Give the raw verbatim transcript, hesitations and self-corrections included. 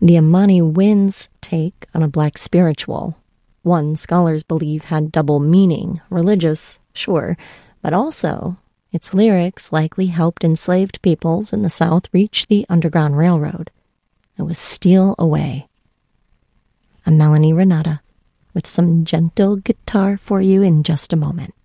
The Amani Winds take on a black spiritual. One, scholars believe, had double meaning. Religious, sure, but also its lyrics likely helped enslaved peoples in the South reach the Underground Railroad. It was Steal Away. I'm Melanie Renata with some gentle guitar for you in just a moment.